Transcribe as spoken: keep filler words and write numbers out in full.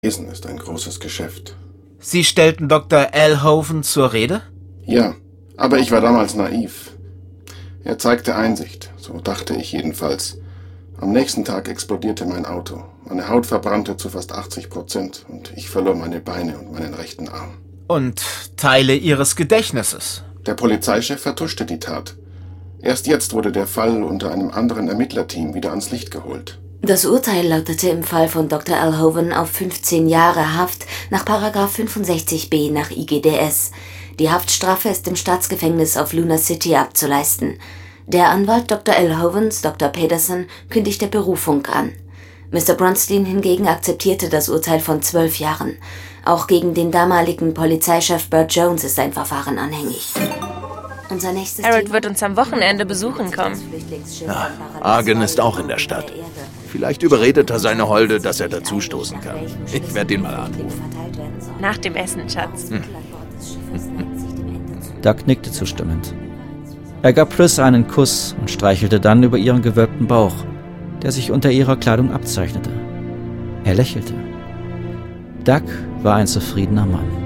Lesen ist ein großes Geschäft. Sie stellten Doktor Al Hoven zur Rede? Ja, aber ich war damals naiv. Er zeigte Einsicht, so dachte ich jedenfalls. Am nächsten Tag explodierte mein Auto. Meine Haut verbrannte zu fast achtzig Prozent und ich verlor meine Beine und meinen rechten Arm. Und Teile Ihres Gedächtnisses? Der Polizeichef vertuschte die Tat. Erst jetzt wurde der Fall unter einem anderen Ermittlerteam wieder ans Licht geholt. Das Urteil lautete im Fall von Doktor Al Hoven auf fünfzehn Jahre Haft nach Paragraph fünfundsechzig b nach I G D S. Die Haftstrafe ist im Staatsgefängnis auf Luna City abzuleisten. Der Anwalt Doktor Al Hovens, Doktor Pedersen, kündigte Berufung an. Mister Bronstein hingegen akzeptierte das Urteil von zwölf Jahren. Auch gegen den damaligen Polizeichef Burt Jones ist ein Verfahren anhängig. Unser nächstes Harold wird uns am Wochenende besuchen kommen. Ja, Argen ist auch in der Stadt. Vielleicht überredet er seine Holde, dass er dazustoßen kann. Ich werde ihn mal anrufen. Nach dem Essen, Schatz. Hm. Doug nickte zustimmend. Er gab Pris einen Kuss und streichelte dann über ihren gewölbten Bauch, der sich unter ihrer Kleidung abzeichnete. Er lächelte. Doug war ein zufriedener Mann.